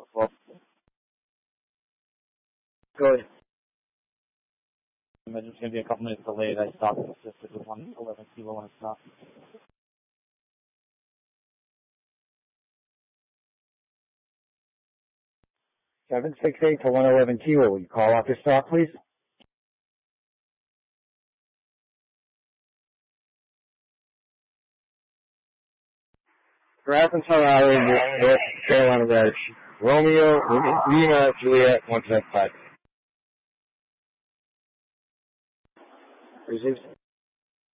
Well, good. It's just going to be a couple minutes delayed. I stopped and assisted with 111 kilo when it stopped. 768 to 111 kilo. Will you call off your stop, please? Grafton Ferrari, North Carolina Reg. Romeo, Lima, Juliet, 175. Received.